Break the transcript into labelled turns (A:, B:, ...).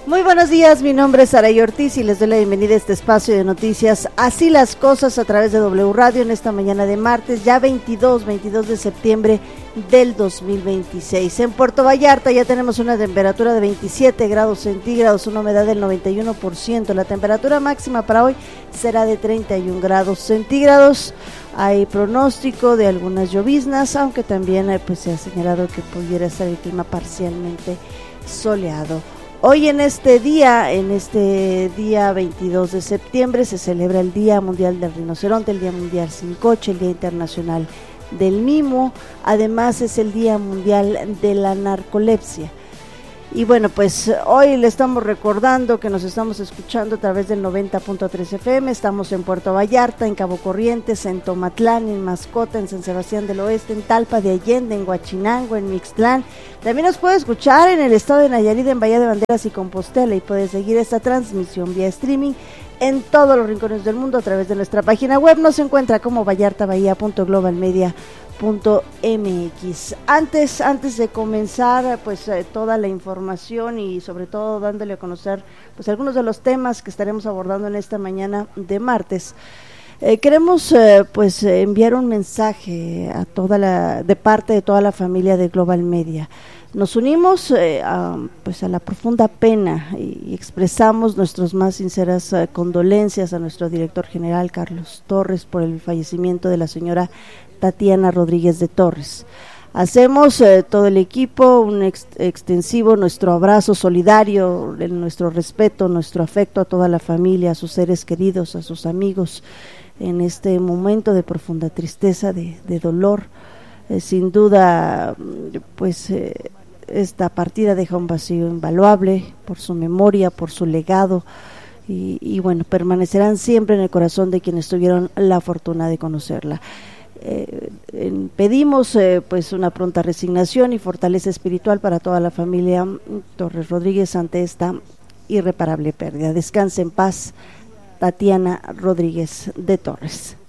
A: Muy buenos días, mi nombre es Saray Ortiz y les doy la bienvenida a este espacio de noticias Así las Cosas a través de W Radio en esta mañana de martes, ya 22 de septiembre del 2026. En Puerto Vallarta ya tenemos una temperatura de 27 grados centígrados, una humedad del 91%, la temperatura máxima para hoy será de 31 grados centígrados. Hay pronóstico de algunas lloviznas, aunque también pues se ha señalado que pudiera ser el clima parcialmente soleado. Hoy en este día 22 de septiembre, se celebra el Día Mundial del Rinoceronte, el Día Mundial Sin Coche, el Día Internacional del Mimo, además es el Día Mundial de la Narcolepsia. Y bueno, pues hoy le estamos recordando que nos estamos escuchando a través del 90.3 FM, estamos en Puerto Vallarta, en Cabo Corrientes, en Tomatlán, en Mascota, en San Sebastián del Oeste, en Talpa de Allende, en Huachinango, en Mixtlán. También nos puede escuchar en el estado de Nayarit, en Bahía de Banderas y Compostela, y puede seguir esta transmisión vía streaming en todos los rincones del mundo a través de nuestra página web. Nos encuentra como vallartabahía.globalmedia.mx. Antes de comenzar pues toda la información y sobre todo dándole a conocer pues algunos de los temas que estaremos abordando en esta mañana de martes, queremos pues enviar un mensaje a de parte de toda la familia de Global Media. Nos unimos a la profunda pena y expresamos nuestras más sinceras condolencias a nuestro director general Carlos Torres por el fallecimiento de la señora Tatiana Rodríguez de Torres. Hacemos todo el equipo un extensivo nuestro abrazo solidario, nuestro respeto, nuestro afecto a toda la familia, a sus seres queridos, a sus amigos en este momento de profunda tristeza, de dolor. Sin duda, pues esta partida deja un vacío invaluable por su memoria, por su legado y bueno, permanecerán siempre en el corazón de quienes tuvieron la fortuna de conocerla. Pedimos pues una pronta resignación y fortaleza espiritual para toda la familia Torres Rodríguez ante esta irreparable pérdida. Descanse en paz, Tatiana Rodríguez de Torres.